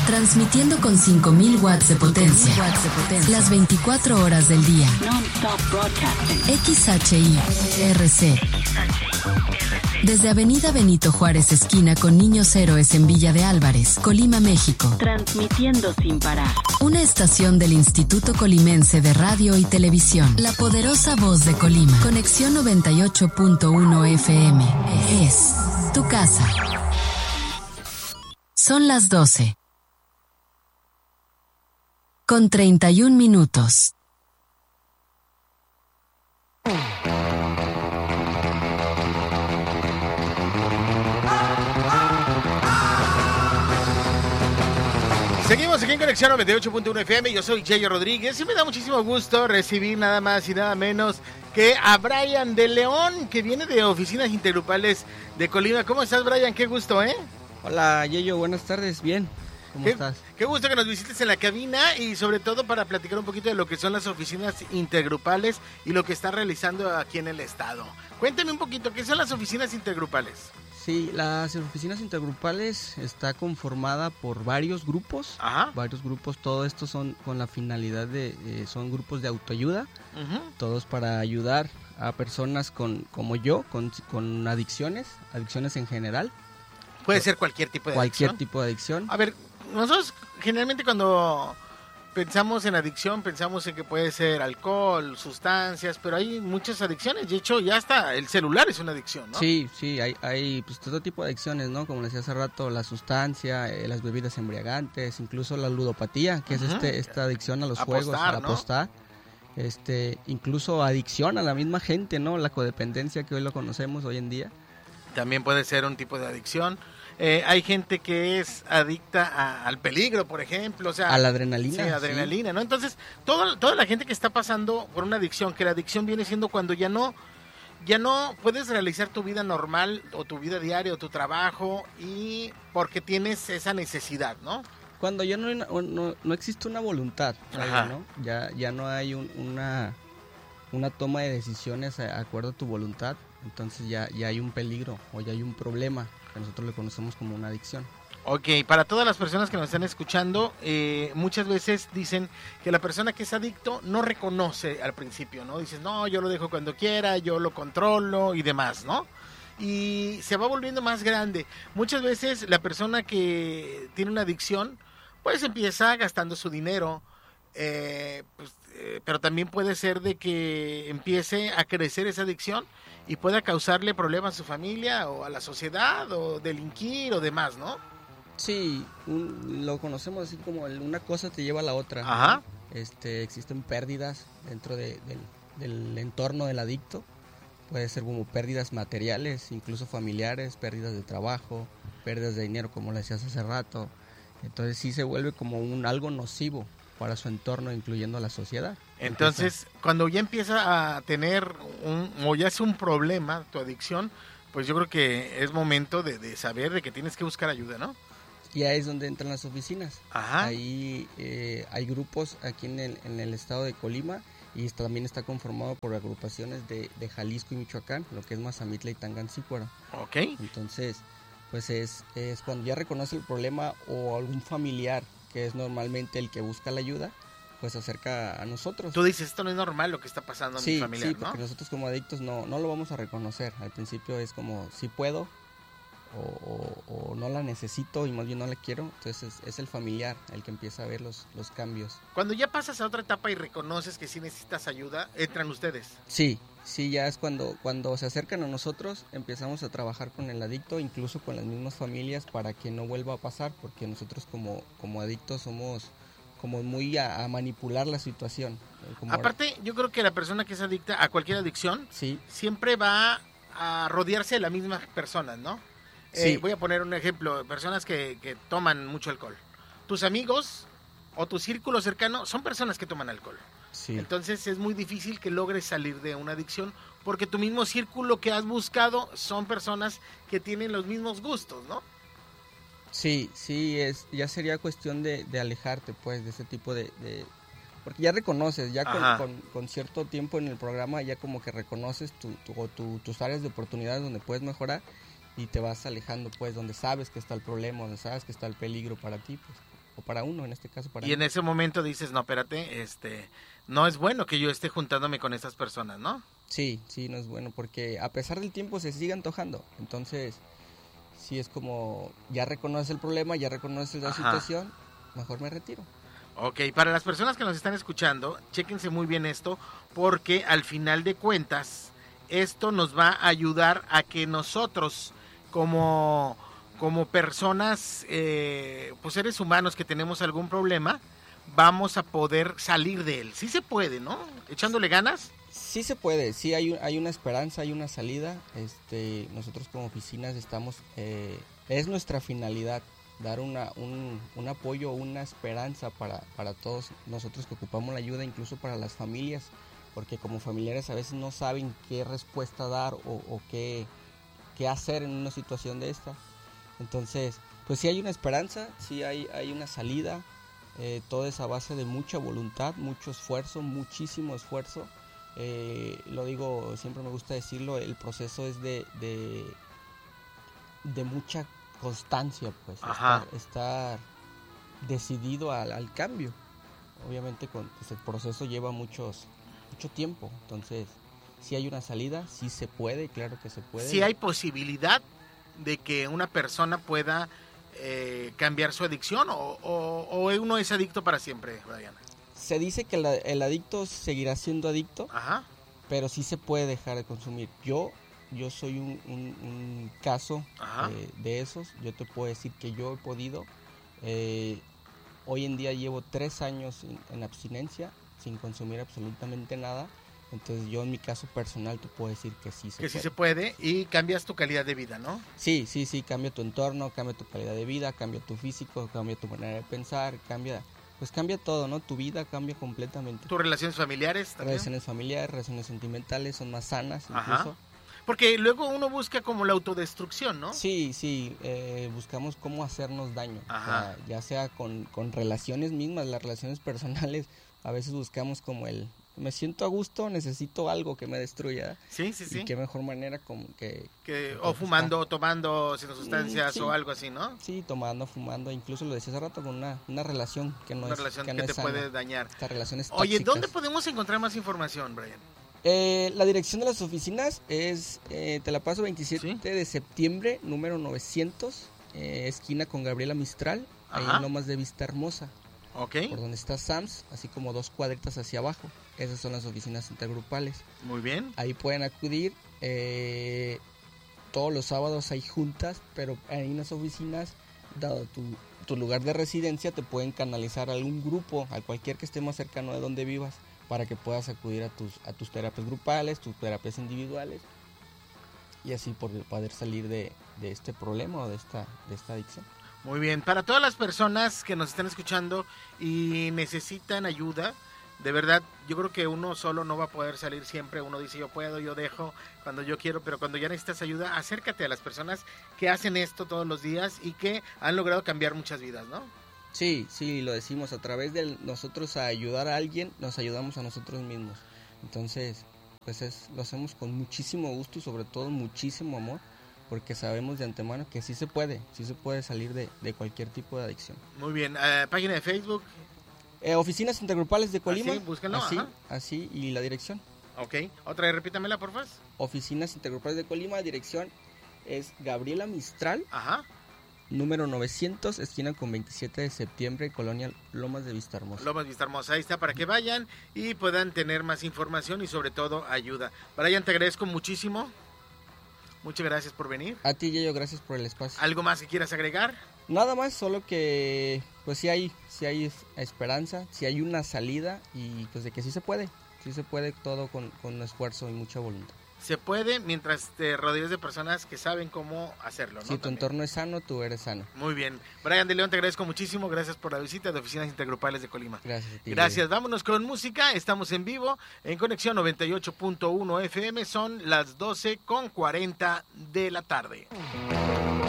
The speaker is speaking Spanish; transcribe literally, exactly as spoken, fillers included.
Transmitiendo con cinco mil watts de potencia. Watts de potencia. Las veinticuatro horas del día. Non-stop broadcasting. X H I R C. Desde Avenida Benito Juárez, esquina con Niños Héroes en Villa de Álvarez, Colima, México. Transmitiendo sin parar. Una estación del Instituto Colimense de Radio y Televisión. La poderosa voz de Colima. Conexión noventa y ocho punto uno F M. Es tu casa. Son las doce. Con treinta y un minutos. Seguimos aquí en Conexión noventa y ocho punto uno F M. Yo soy Yayo Rodríguez y me da muchísimo gusto recibir nada más y nada menos que a Brian de León, que viene de Oficinas Intergrupales de Colima. ¿Cómo estás, Brian? Qué gusto, ¿eh? Hola, Yayo, buenas tardes. Bien. ¿Cómo qué, estás? Qué gusto que nos visites en la cabina y sobre todo para platicar un poquito de lo que son las oficinas intergrupales y lo que está realizando aquí en el estado. Cuéntame un poquito, ¿qué son las oficinas intergrupales? Sí, las oficinas intergrupales está conformada por varios grupos, Ajá. varios grupos, todo esto son con la finalidad de, eh, son grupos de autoayuda, uh-huh. todos para ayudar a personas con como yo, con, con adicciones, adicciones en general. Puede ser cualquier tipo de cualquier adicción. tipo de adicción. A ver, nosotros generalmente cuando pensamos en adicción, pensamos en que puede ser alcohol, sustancias, pero hay muchas adicciones. De hecho, ya hasta el celular es una adicción, ¿no? Sí, sí, hay, hay pues, todo tipo de adicciones, ¿no? Como les decía hace rato, la sustancia, eh, las bebidas embriagantes, incluso la ludopatía, que uh-huh. es este esta adicción a los apostar, juegos, a ¿no? apostar. Este, incluso adicción a la misma gente, ¿no? La codependencia que hoy lo conocemos hoy en día. También puede ser un tipo de adicción. Eh, hay gente que es adicta a, al peligro, por ejemplo, o sea, a la adrenalina. Sí, adrenalina, sí. ¿no? Entonces, todo, toda la gente que está pasando por una adicción, que la adicción viene siendo cuando ya no, ya no puedes realizar tu vida normal o tu vida diaria o tu trabajo y porque tienes esa necesidad, ¿no? Cuando ya no, no, no existe una voluntad, ¿no? Ya, ya no hay un, una, una toma de decisiones de acuerdo a tu voluntad, entonces ya, ya hay un peligro o ya hay un problema que nosotros le conocemos como una adicción. Ok, para todas las personas que nos están escuchando, eh, muchas veces dicen que la persona que es adicto no reconoce al principio, ¿no? Dices, no, yo lo dejo cuando quiera, yo lo controlo y demás, ¿no? Y se va volviendo más grande. Muchas veces la persona que tiene una adicción, pues empieza gastando su dinero, eh, pues, eh, pero también puede ser de que empiece a crecer esa adicción y pueda causarle problemas a su familia o a la sociedad o delinquir o demás, ¿no? Sí, un, lo conocemos así como el, una cosa te lleva a la otra. Ajá. Este, existen pérdidas dentro de, del, del entorno del adicto. Puede ser como pérdidas materiales, incluso familiares, pérdidas de trabajo, pérdidas de dinero, como le decías hace rato. Entonces sí se vuelve como un algo nocivo para su entorno, incluyendo a la sociedad. Entonces, empieza... cuando ya empieza a tener un, o ya es un problema tu adicción, pues yo creo que es momento de, de saber de que tienes que buscar ayuda, ¿no? Y ahí es donde entran las oficinas. Ajá. Ahí eh, hay grupos aquí en el, en el estado de Colima y está, también está conformado por agrupaciones de, de Jalisco y Michoacán, lo que es Mazamitla y Tangancícuaro. Ok. Entonces, pues es, es cuando ya reconoce el problema o algún familiar, que es normalmente el que busca la ayuda, pues se acerca a nosotros. Tú dices, esto no es normal lo que está pasando a sí, mi familiar, sí, porque ¿no? nosotros como adictos no, no lo vamos a reconocer. Al principio es como, sí puedo, o, o, o no la necesito y más bien no la quiero. Entonces es, es el familiar el que empieza a ver los, los cambios. Cuando ya pasas a otra etapa y reconoces que sí necesitas ayuda, ¿entran ustedes? Sí, sí, ya es cuando, cuando se acercan a nosotros, empezamos a trabajar con el adicto, incluso con las mismas familias, para que no vuelva a pasar, porque nosotros como, como adictos somos como muy a, a manipular la situación. Como Aparte, yo creo que la persona que es adicta a cualquier adicción, sí. siempre va a rodearse de las mismas personas, ¿no? Sí. Eh, voy a poner un ejemplo, personas que, que toman mucho alcohol. Tus amigos o tu círculo cercano son personas que toman alcohol. Sí. Entonces es muy difícil que logres salir de una adicción porque tu mismo círculo que has buscado son personas que tienen los mismos gustos, ¿no? Sí, sí, es, ya sería cuestión de, de alejarte, pues, de ese tipo de... de porque ya reconoces, ya con, con, con cierto tiempo en el programa, ya como que reconoces tu, tu, tu, tus áreas de oportunidades donde puedes mejorar y te vas alejando, pues, donde sabes que está el problema, donde sabes que está el peligro para ti, pues, o para uno, en este caso para Y mí. en ese momento dices, no, espérate, este, no es bueno que yo esté juntándome con estas personas, ¿no? Sí, sí, no es bueno, porque a pesar del tiempo se sigue antojando. Entonces, sí es como, ya reconoces el problema, ya reconoces la Ajá. situación, mejor me retiro. Ok, para las personas que nos están escuchando, chéquense muy bien esto, porque al final de cuentas, esto nos va a ayudar a que nosotros, como, como personas, eh, pues seres humanos que tenemos algún problema, vamos a poder salir de él. Sí se puede, ¿no? Echándole ganas. Sí se puede, sí hay, un- hay una esperanza, hay una salida. Este, nosotros como oficinas estamos, eh, es nuestra finalidad dar una, un, un apoyo, una esperanza para, para todos nosotros que ocupamos la ayuda, incluso para las familias, porque como familiares a veces no saben qué respuesta dar o, o qué, qué hacer en una situación de esta. Entonces, pues sí hay una esperanza, sí hay, hay una salida, eh, todo es a base de mucha voluntad, mucho esfuerzo, muchísimo esfuerzo. Eh, lo digo, siempre me gusta decirlo, el proceso es de, de, de mucha constancia, pues, Ajá. estar, estar decidido al, al cambio. Obviamente con, pues, el proceso lleva muchos mucho tiempo, entonces si hay una salida, sí se puede, claro que se puede. Sí hay posibilidad de que una persona pueda eh, cambiar su adicción o, o, o uno es adicto para siempre, Brian. Se dice que la, el adicto seguirá siendo adicto, Ajá. pero sí se puede dejar de consumir. Yo yo soy un, un, un caso eh, de esos. Yo te puedo decir que yo he podido. Eh, hoy en día llevo tres años en, en abstinencia, sin consumir absolutamente nada. Entonces yo en mi caso personal te puedo decir que sí se que puede. sí se puede y cambias tu calidad de vida, ¿no? Sí, sí, sí, cambia tu entorno, cambia tu calidad de vida, cambia tu físico, cambia tu manera de pensar, cambia, pues cambia todo, ¿no? Tu vida cambia completamente. Tus relaciones familiares también. Relaciones familiares, relaciones sentimentales son más sanas incluso. Ajá. Porque luego uno busca como la autodestrucción, ¿no? Sí, sí, eh, buscamos cómo hacernos daño, o Ajá. sea, ya sea con, con relaciones mismas, las relaciones personales, a veces buscamos como el, me siento a gusto, necesito algo que me destruya. Sí, sí, sí. Y qué mejor manera como que... Que, o fumando, o tomando sin sustancias Mm, sí. o algo así, ¿no? Sí, tomando, fumando, incluso lo decía hace rato, con una, una relación que no Una es relación que, no te es sana. puede dañar. Estas relaciones Oye, tóxicas. ¿dónde podemos encontrar más información, Brian? Eh, la dirección de las oficinas es, eh, te la paso, veintisiete ¿Sí? de septiembre, número novecientos, eh, esquina con Gabriela Mistral, ahí Ajá. en Lomas de Vista Hermosa, Ok, por donde está Sams, así como dos cuadritas hacia abajo. Esas son las oficinas intergrupales. muy bien. Ahí pueden acudir, eh, todos los sábados hay juntas, pero ahí en las oficinas, dado tu, tu lugar de residencia, te pueden canalizar a algún grupo, a cualquier que esté más cercano de donde vivas, para que puedas acudir a tus, a tus terapias grupales, tus terapias individuales, y así por poder salir de, de este problema o de esta, de esta adicción. Muy bien, para todas las personas que nos están escuchando y necesitan ayuda, de verdad, yo creo que uno solo no va a poder salir siempre. Uno dice, yo puedo, yo dejo, cuando yo quiero, pero cuando ya necesitas ayuda, acércate a las personas que hacen esto todos los días y que han logrado cambiar muchas vidas, ¿no? Sí, sí, lo decimos, a través de nosotros a ayudar a alguien, nos ayudamos a nosotros mismos. Entonces, pues es, lo hacemos con muchísimo gusto y sobre todo muchísimo amor, porque sabemos de antemano que sí se puede, sí se puede salir de, de cualquier tipo de adicción. Muy bien, eh, página de Facebook, Eh, oficinas intergrupales de Colima, Así, búsquenlo, así, ajá. así, y la dirección. ok. Otra vez, repítamela, por favor. Oficinas intergrupales de Colima, la dirección es Gabriela Mistral, Ajá, número novecientos, esquina con veintisiete de septiembre, Colonia Lomas de Vista Hermosa. Lomas Vista Hermosa, ahí está para que vayan y puedan tener más información y sobre todo ayuda. Brian, te agradezco muchísimo. Muchas gracias por venir. A ti, Yayo, gracias por el espacio. ¿Algo más que quieras agregar? Nada más, solo que pues sí hay, sí hay esperanza, sí hay una salida y pues de que sí se puede, sí se puede todo con, con esfuerzo y mucha voluntad. Se puede mientras te rodees de personas que saben cómo hacerlo, ¿no? Si tu También. entorno es sano, tú eres sano. Muy bien. Brian de León, te agradezco muchísimo. Gracias por la visita de Oficinas Intergrupales de Colima. Gracias a ti. Gracias. Vámonos con música. Estamos en vivo en Conexión noventa y ocho punto uno F M. Son las doce con cuarenta de la tarde.